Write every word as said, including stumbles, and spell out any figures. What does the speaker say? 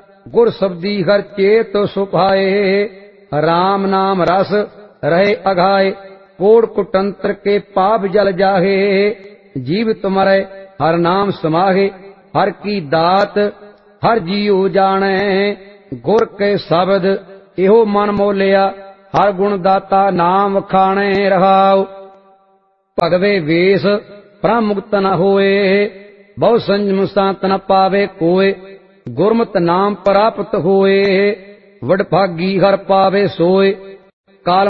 गुर शब्दी हर चेत सुभाए। राम नाम रस रहे अघाए, कोड़ कुटंत्र के पाप जल जाहे। जीव तुम्हारे हर नाम समाहे, हर की दात हर जीव जाने। गुर के शब्द इहो मन मोलिया, हर गुण दाता नाम खाणे रहाओ। भगवे वेश परम मुक्त न होए, बहु संजम संत न पावे कोय। गुरमत नाम प्राप्त होए, वडभागी हर पावे सोय।